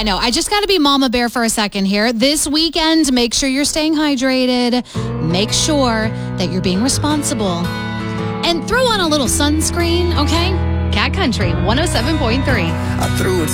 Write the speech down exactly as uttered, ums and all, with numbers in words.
know. I just got to be Mama Bear for a second here. This weekend, make sure you're staying hydrated. Make sure that you're being responsible. And throw on a little sunscreen, okay? Cat Country one oh seven point three. I threw it